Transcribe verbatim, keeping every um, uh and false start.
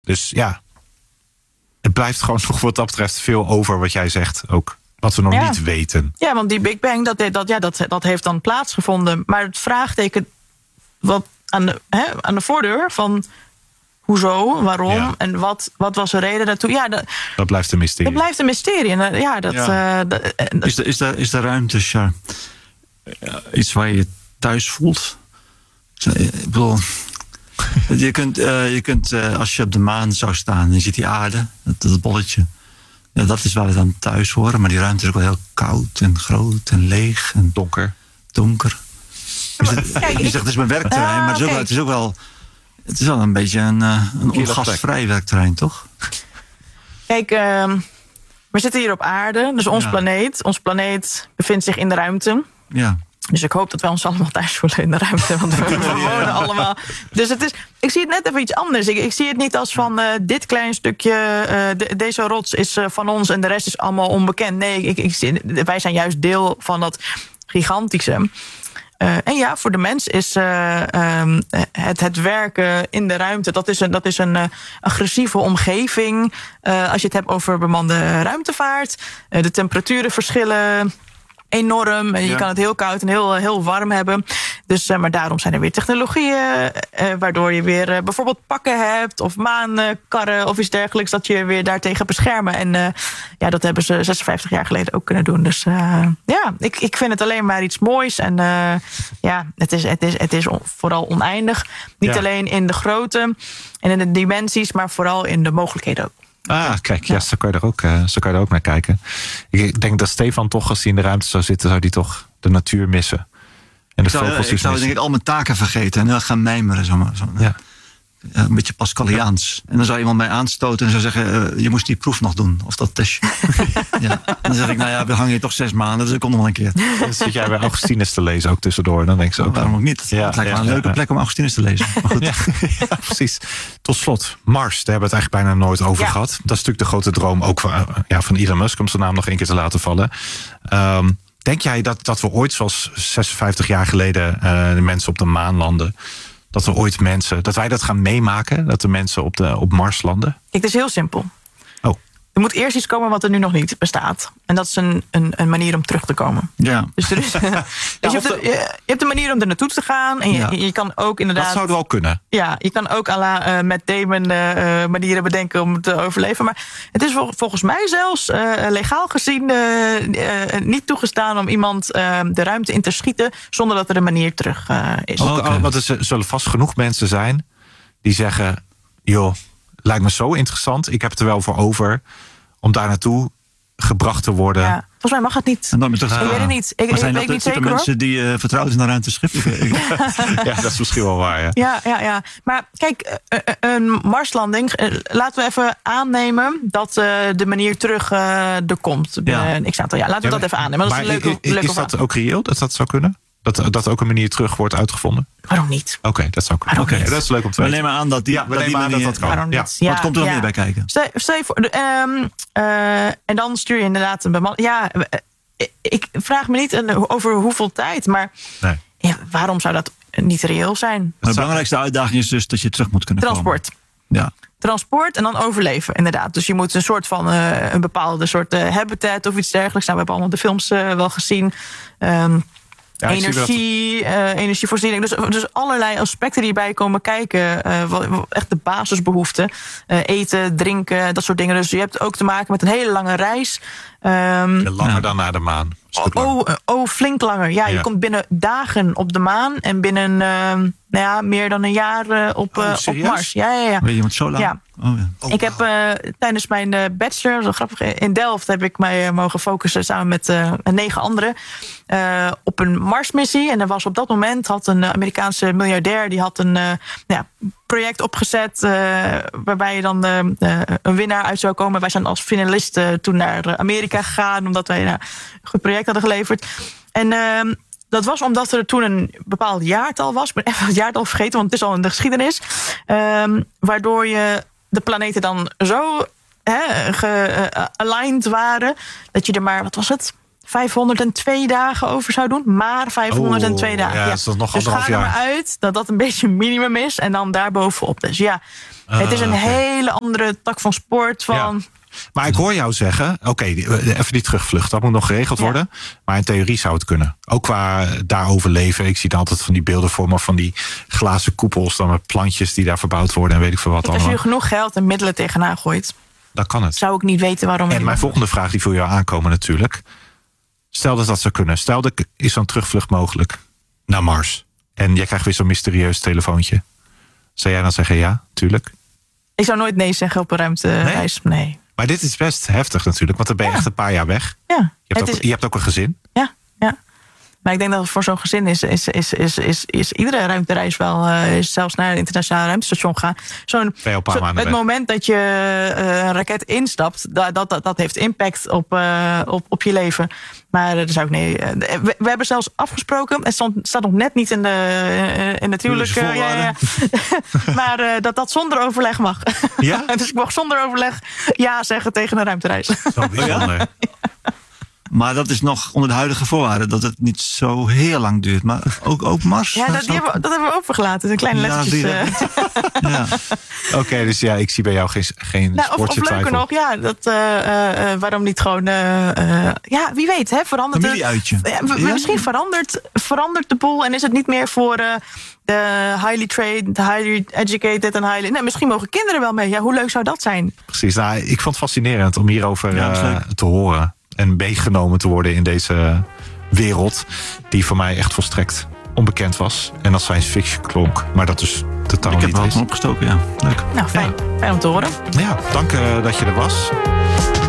Dus ja, het blijft gewoon nog wat dat betreft veel over wat jij zegt ook. Wat we nog ja. niet weten. Ja, want die Big Bang, dat, dat, ja, dat, dat heeft dan plaatsgevonden. Maar het vraagteken wat aan de, hè, aan de voordeur van hoezo, waarom ja. en wat, wat was de reden daartoe? Ja, dat, dat blijft een mysterie. Dat blijft een mysterie. En, ja, dat, ja. Uh, dat, uh, is, de, is, de, is de ruimte ja, iets waar je je thuis voelt? Ik bedoel, je kunt, uh, je kunt uh, als je op de maan zou staan en je ziet die aarde, dat, dat bolletje. Ja, dat is waar we dan thuis horen. Maar die ruimte is ook wel heel koud en groot en leeg en donker. Donker. Je zegt, Kijk, je zegt het is mijn werkterrein, uh, maar het is, ook, het is ook wel... Het is wel een beetje een, uh, een ongastvrij werkterrein, toch? Kijk, uh, we zitten hier op aarde, dus ons ja. planeet. Ons planeet bevindt zich in de ruimte. Ja. Dus ik hoop dat wij ons allemaal thuis voelen in de ruimte. Want we, we wonen ja. allemaal. Dus het is, ik zie het net even iets anders. Ik, ik zie het niet als van uh, dit klein stukje, uh, de, deze rots is uh, van ons en de rest is allemaal onbekend. Nee, ik, ik zie, wij zijn juist deel van dat gigantische. Uh, en ja, voor de mens is uh, um, het, het werken in de ruimte... dat is een, dat is een uh, agressieve omgeving. Uh, als je het hebt over bemande ruimtevaart. Uh, de temperaturen verschillen enorm. En je ja. kan het heel koud en heel, heel warm hebben. Dus, uh, maar daarom zijn er weer technologieën... Uh, waardoor je weer uh, bijvoorbeeld pakken hebt... of maankarren of iets dergelijks... dat je weer daartegen beschermen. En uh, ja, dat hebben ze zesenvijftig jaar geleden ook kunnen doen. Dus uh, ja, ik, ik vind het alleen maar iets moois. En uh, ja, het is, het is, het is vooral oneindig. Niet ja. alleen in de grootte en in de dimensies... maar vooral in de mogelijkheden ook. Ah, kijk, ja, zo kan je er ook, uh, zo kan je er ook naar kijken. Ik denk dat Stefan toch, als hij in de ruimte zou zitten... zou hij toch de natuur missen. En de ik zou, vogels ik zou denk ik al mijn taken vergeten en dan gaan mijmeren. Zo, zo, ja. Een beetje Pascaliaans. En dan zou iemand mij aanstoten en zou zeggen... Uh, je moest die proef nog doen, of dat testje. ja. Dan zeg ik, nou ja, we hangen hier toch zes maanden... dus ik kom nog wel een keer. Dan zit jij bij Augustinus te lezen ook tussendoor. Dan denk ik zo, ook, waarom ook niet? Ja, het lijkt ja, me een leuke ja. plek om Augustinus te lezen. Maar goed. Ja, ja, precies. Tot slot, Mars, daar hebben we het eigenlijk bijna nooit over ja. gehad. Dat is natuurlijk de grote droom ook van, ja, van Elon Musk... om zijn naam nog één keer te laten vallen. Um, denk jij dat, dat we ooit, zoals zesenvijftig jaar geleden... Uh, de mensen op de maan landen... dat we ooit mensen, dat wij dat gaan meemaken... dat de mensen op, de, op Mars landen? Kijk, het is heel simpel. Oh. Er moet eerst iets komen wat er nu nog niet bestaat. En dat is een, een, een manier om terug te komen. Ja. Dus, er is, dus ja, je, hebt de, je, je hebt een manier om er naartoe te gaan. En je, ja. je kan ook inderdaad... Dat zouden we ook kunnen. Ja, je kan ook à la uh, met Damon uh, manieren bedenken om te overleven. Maar het is vol, volgens mij zelfs uh, legaal gezien uh, uh, niet toegestaan... om iemand uh, de ruimte in te schieten zonder dat er een manier terug uh, is. Oh, okay. Want er zullen vast genoeg mensen zijn die zeggen... joh, lijkt me zo interessant, ik heb het er wel voor over... om daar naartoe gebracht te worden. Ja, volgens mij mag het niet. En dan met ik weet het niet. Ik, maar zijn ik dat weet niet de type zeker, mensen die uh, vertrouwd zijn naar ruimteschip? Ja, dat is misschien wel waar, ja. Ja, ja, ja. Maar kijk, een Marslanding... laten we even aannemen dat uh, de manier terug uh, er komt. Ja. Een x-aantal jaar. Laten we ja, dat even aannemen. Dat is maar een leuke, is, leuke is dat ook reëel, dat dat zou kunnen? Dat, dat ook een manier terug wordt uitgevonden? Waarom niet? Oké, okay, dat zou kunnen. Okay. Ja, dat is leuk om te we weten. We nemen aan dat die, ja, we dat nemen die aan manier, dat dat kan. Waarom Ja. niet? Ja, wat komt er nog ja. meer bij kijken? Stel, stel je voor, um, uh, en dan stuur je inderdaad een beman. Ja, ik vraag me niet over hoeveel tijd, maar nee. ja, waarom zou dat niet reëel zijn? De belangrijkste uitdaging is dus dat je terug moet kunnen Transport. komen. Ja. Transport en dan overleven, inderdaad. Dus je moet een soort van uh, een bepaalde soort uh, habitat of iets dergelijks. Nou, we hebben allemaal de films uh, wel gezien. Um, Ja, energie, uh, energievoorziening. Dus, dus allerlei aspecten die bij komen kijken. Uh, echt de basisbehoeften. Uh, eten, drinken, dat soort dingen. Dus je hebt ook te maken met een hele lange reis. Um, langer ja. dan naar de maan. Oh, oh, oh, flink langer. Ja, ja, je komt binnen dagen op de maan. En binnen uh, nou ja, meer dan een jaar uh, op, uh, oh, op Mars. Ja, ja, ja. Weet je wat zo lang? Ja. Oh, ja. Oh, ik heb uh, tijdens mijn uh, bachelor, zo grappig, in Delft heb ik mij uh, mogen focussen samen met uh, negen anderen uh, op een Marsmissie. En er was op dat moment had een Amerikaanse miljardair die had een uh, ja, project opgezet uh, waarbij je dan uh, uh, een winnaar uit zou komen. Wij zijn als finalisten toen naar Amerika gegaan omdat wij uh, een goed project hadden geleverd. En uh, dat was omdat er toen een bepaald jaartal was. Ik ben even het jaartal vergeten, want het is al in de geschiedenis. Um, waardoor je de planeten dan zo he, gealigned waren dat je er maar, wat was het? vijfhonderdtwee dagen over zou doen. Maar vijfhonderdtwee Oh, dagen. ja, Ja. dat is nog Dus ga anderhalf er maar jaar. uit dat dat een beetje een minimum is. En dan daarbovenop. Dus ja, het is een Ah, oké. hele andere tak van sport. Van, Ja. Maar ik hoor jou zeggen, oké, okay, even die terugvlucht, dat moet nog geregeld Ja. worden. Maar in theorie zou het kunnen. Ook qua daarover leven. Ik zie dan altijd van die beelden voor me van die glazen koepels, dan met plantjes die daar verbouwd worden en weet ik veel wat Als je allemaal. er genoeg geld en middelen tegenaan gooit, Dan kan het. zou ik niet weten waarom. En je- mijn volgende vraag die voor jou aankomen natuurlijk. Stel dat dat zou kunnen. Stel dat is zo'n terugvlucht mogelijk naar Mars. En jij krijgt weer zo'n mysterieus telefoontje. Zou jij dan zeggen ja, tuurlijk? Ik zou nooit nee zeggen op een ruimtereis. Nee. nee. Maar dit is best heftig natuurlijk, want dan ben je Ja. echt een paar jaar weg. Ja, Je hebt, het ook, is- je hebt ook een gezin. ja, ja. Maar ik denk dat voor zo'n gezin is, is, is, is, is, is iedere ruimtereis wel, uh, is zelfs naar het internationale ruimtestation gaan. Zo'n, Ben je al een paar zo, maanden het weg. moment dat je uh, een raket instapt, dat, dat, dat, dat heeft impact op, uh, op, op je leven. Maar uh, zou ik nee. Uh, we, we hebben zelfs afgesproken, het stond, staat nog net niet in de uh, in natuurlijk. Uh, ja, ja. maar uh, dat dat zonder overleg mag. Ja? Dus ik mag zonder overleg ja zeggen tegen een ruimtereis. Zo bijzonder. Maar dat is nog onder de huidige voorwaarden, dat het niet zo heel lang duurt. Maar ook, ook Mars. Ja, dat, die hebben, we- dat hebben we overgelaten. Een kleine Ja, lettertjes. die- uh, Ja. Oké, okay, dus ja, ik zie bij jou geen, geen Nou, of, of sportje leuker twijfel. nog, ja, dat, uh, uh, waarom niet gewoon... Uh, uh, ja, wie weet, hè, verandert het... Familieuitje. Ja, w- Ja? Misschien verandert, verandert de boel en is het niet meer voor uh, de highly trained, highly educated en highly... Nee, misschien mogen kinderen wel mee. Ja, hoe leuk zou dat zijn? Precies, nou, ik vond het fascinerend om hierover Ja, dat is uh, leuk. te horen. En meegenomen te worden in deze wereld. Die voor mij echt volstrekt onbekend was. En als science fiction klonk. Maar dat dus totaal Ik heb niet er is. wat opgestoken, ja. Leuk. Nou, fijn, fijn om te horen. Ja, dank uh, dat je er was.